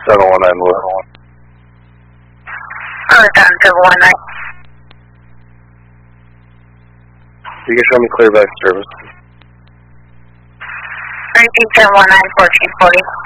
719 Wood. Down 719. You can show me clear back service. 19 719 1440.